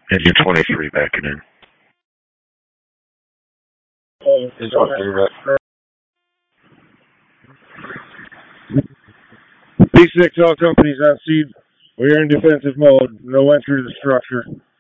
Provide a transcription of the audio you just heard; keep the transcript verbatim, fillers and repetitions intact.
Engine twenty-three backing in. Engine twenty-three back. B six, all companies on seed. We are in defensive mode. No entry to the structure.